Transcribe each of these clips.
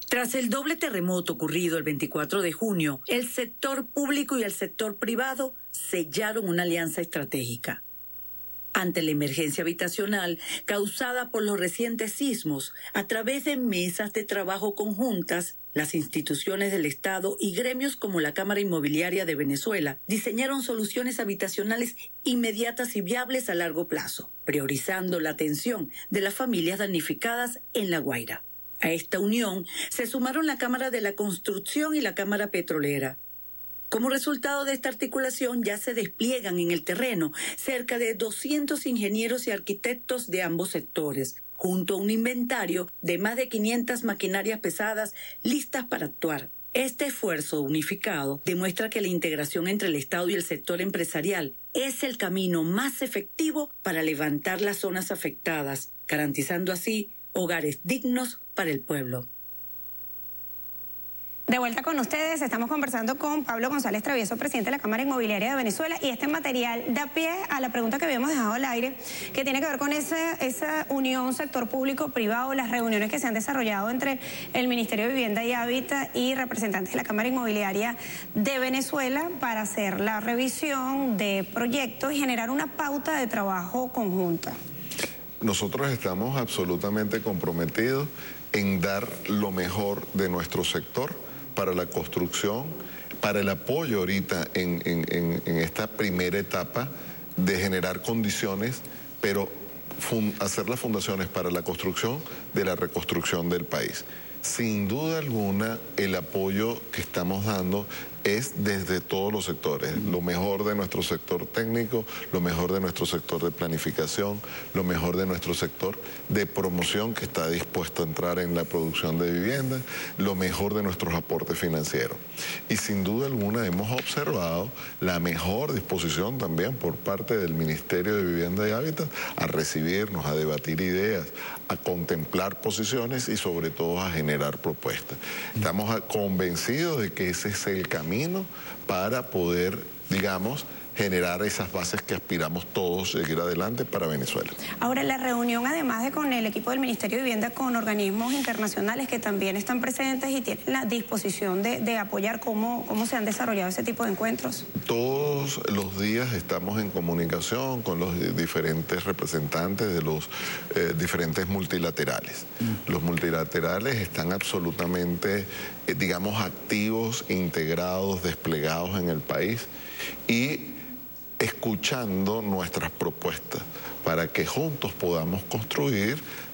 Tras el doble terremoto ocurrido el 24 de junio, el sector público y el sector privado sellaron una alianza estratégica. Ante la emergencia habitacional causada por los recientes sismos, a través de mesas de trabajo conjuntas, las instituciones del Estado y gremios como la Cámara Inmobiliaria de Venezuela diseñaron soluciones habitacionales inmediatas y viables a largo plazo, priorizando la atención de las familias damnificadas en La Guaira. A esta unión se sumaron la Cámara de la Construcción y la Cámara Petrolera. Como resultado de esta articulación ya se despliegan en el terreno cerca de 200 ingenieros y arquitectos de ambos sectores, junto a un inventario de más de 500 maquinarias pesadas listas para actuar. Este esfuerzo unificado demuestra que la integración entre el Estado y el sector empresarial es el camino más efectivo para levantar las zonas afectadas, garantizando así hogares dignos para el pueblo. De vuelta con ustedes, estamos conversando con Pablo González Travieso, presidente de la Cámara Inmobiliaria de Venezuela, y este material da pie a la pregunta que habíamos dejado al aire, que tiene que ver con esa unión sector público-privado, las reuniones que se han desarrollado entre el Ministerio de Vivienda y Hábitat y representantes de la Cámara Inmobiliaria de Venezuela para hacer la revisión de proyectos y generar una pauta de trabajo conjunta. Nosotros estamos absolutamente comprometidos en dar lo mejor de nuestro sector para la construcción, para el apoyo ahorita en esta primera etapa de generar condiciones, pero hacer las fundaciones para la construcción de la reconstrucción del país. Sin duda alguna, el apoyo que estamos dando es desde todos los sectores, lo mejor de nuestro sector técnico, lo mejor de nuestro sector de planificación, lo mejor de nuestro sector de promoción que está dispuesto a entrar en la producción de viviendas, lo mejor de nuestros aportes financieros. Y sin duda alguna hemos observado la mejor disposición también por parte del Ministerio de Vivienda y Hábitat a recibirnos, a debatir ideas, a contemplar posiciones y sobre todo a generar propuestas. Estamos convencidos de que ese es el camino para poder, digamos, generar esas bases que aspiramos todos a seguir adelante para Venezuela. Ahora, la reunión, además de con el equipo del Ministerio de Vivienda, con organismos internacionales que también están presentes y tienen la disposición de apoyar, ¿cómo se han desarrollado ese tipo de encuentros? Todos los días estamos en comunicación con los diferentes representantes de los diferentes multilaterales. Los multilaterales están absolutamente, digamos, activos, integrados, desplegados en el país y escuchando nuestras propuestas para que juntos podamos construir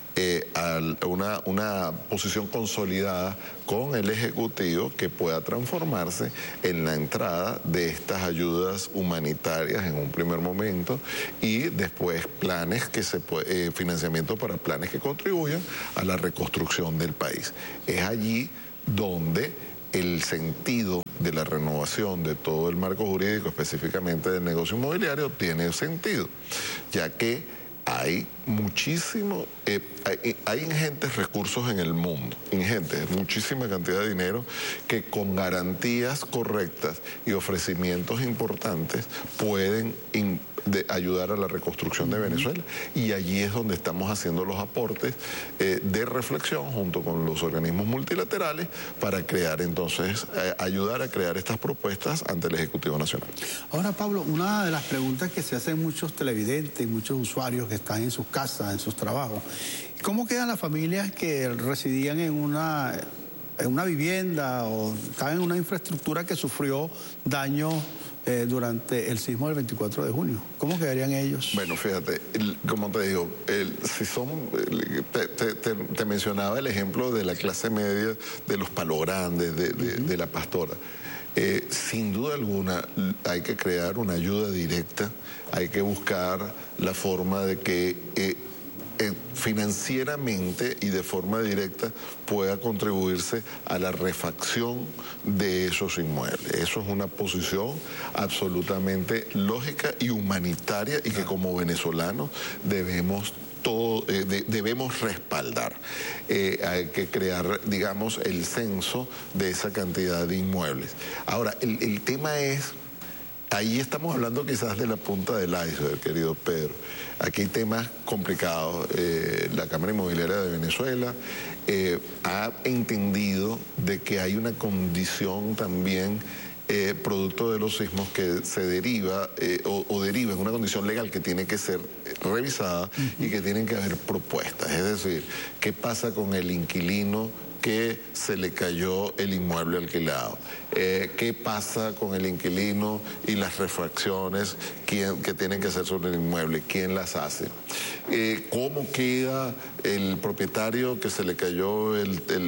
una posición consolidada con el Ejecutivo que pueda transformarse en la entrada de estas ayudas humanitarias en un primer momento y después planes financiamiento para planes que contribuyan a la reconstrucción del país. Es allí donde el sentido de la renovación de todo el marco jurídico, específicamente del negocio inmobiliario, tiene sentido, ya que hay muchísimo, hay ingentes recursos en el mundo, muchísima cantidad de dinero que con garantías correctas y ofrecimientos importantes pueden ayudar a la reconstrucción de Venezuela. Y allí es donde estamos haciendo los aportes de reflexión junto con los organismos multilaterales para crear entonces, ayudar a crear estas propuestas ante el Ejecutivo Nacional. Ahora, Pablo, una de las preguntas que se hacen muchos televidentes y muchos usuarios que están en sus casas, en sus trabajos, ¿cómo quedan las familias que residían en una vivienda o estaban en una infraestructura que sufrió daño durante el sismo del 24 de junio? ¿Cómo quedarían ellos? Bueno, fíjate, como te digo, te mencionaba el ejemplo de la clase media, de los Palo Grandes, de la Pastora. Sin duda alguna hay que crear una ayuda directa, hay que buscar la forma de que financieramente y de forma directa pueda contribuirse a la refacción de esos inmuebles. Eso es una posición absolutamente lógica y humanitaria y que como venezolanos debemos respaldar. Hay que crear, digamos, el censo de esa cantidad de inmuebles. Ahora, el tema es ahí estamos hablando quizás de la punta del iceberg, querido Pedro. Aquí hay temas complicados. La Cámara Inmobiliaria de Venezuela ha entendido de que hay una condición también producto de los sismos que se deriva o deriva en una condición legal que tiene que ser revisada y que tienen que haber propuestas. Es decir, ¿qué pasa con el inquilino que se le cayó el inmueble alquilado? ¿Qué pasa con el inquilino y las refracciones que tienen que hacer sobre el inmueble? ¿Quién las hace? ¿Cómo queda el propietario que se le cayó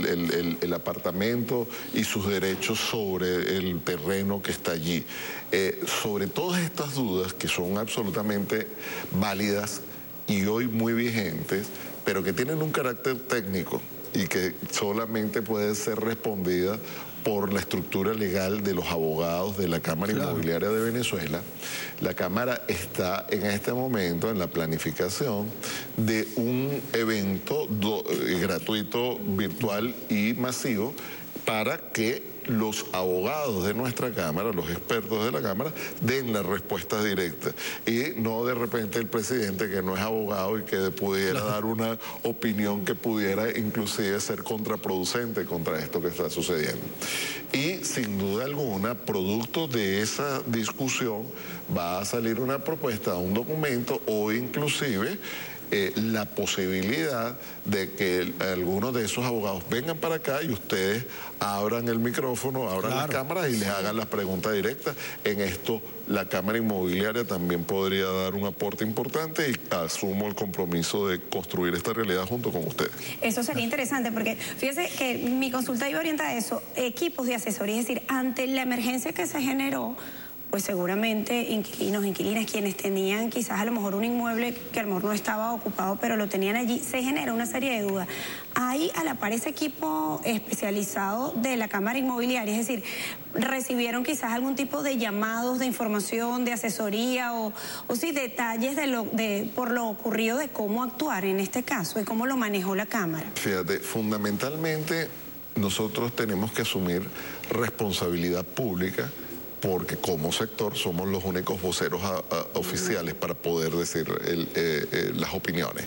el apartamento y sus derechos sobre el terreno que está allí? Sobre todas estas dudas que son absolutamente válidas y hoy muy vigentes, pero que tienen un carácter técnico y que solamente puede ser respondida por la estructura legal de los abogados de la Cámara Inmobiliaria de Venezuela. La Cámara está en este momento en la planificación de un evento gratuito, virtual y masivo para que los abogados de nuestra Cámara, los expertos de la Cámara, den las respuestas directas. Y no de repente el presidente, que no es abogado y que pudiera dar una opinión que pudiera inclusive ser contraproducente contra esto que está sucediendo. Y sin duda alguna, producto de esa discusión, va a salir una propuesta, un documento o inclusive la posibilidad de que algunos de esos abogados vengan para acá y ustedes abran el micrófono, abran las cámaras y les hagan las preguntas directas. En esto la Cámara Inmobiliaria también podría dar un aporte importante y asumo el compromiso de construir esta realidad junto con ustedes. Eso sería interesante porque fíjese que mi consulta iba orientada a eso, equipos de asesoría, es decir, ante la emergencia que se generó, pues seguramente inquilinos, inquilinas, quienes tenían quizás a lo mejor un inmueble que a lo mejor no estaba ocupado, pero lo tenían allí, se genera una serie de dudas. Hay a la par ese equipo especializado de la Cámara Inmobiliaria, es decir, recibieron quizás algún tipo de llamados de información, de asesoría o sí, detalles por lo ocurrido de cómo actuar en este caso y cómo lo manejó la Cámara. Fíjate, fundamentalmente nosotros tenemos que asumir responsabilidad pública, porque como sector somos los únicos voceros oficiales para poder decir las opiniones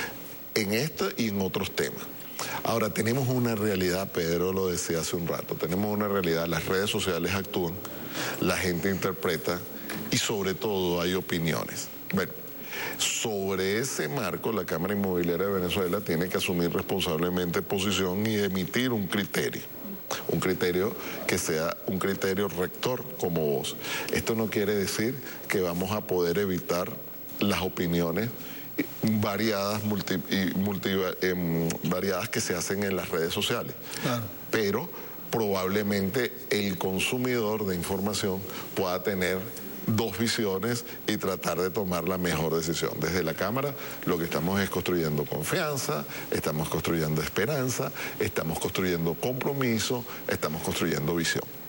en este y en otros temas. Ahora, tenemos una realidad, Pedro lo decía hace un rato, tenemos una realidad, las redes sociales actúan, la gente interpreta y sobre todo hay opiniones. Bueno, sobre ese marco la Cámara Inmobiliaria de Venezuela tiene que asumir responsablemente posición y emitir un criterio que sea un criterio rector como voz. Esto no quiere decir que vamos a poder evitar las opiniones variadas, variadas que se hacen en las redes sociales. Claro. Pero probablemente el consumidor de información pueda tener dos visiones y tratar de tomar la mejor decisión. Desde la Cámara lo que estamos es construyendo confianza, estamos construyendo esperanza, estamos construyendo compromiso, estamos construyendo visión.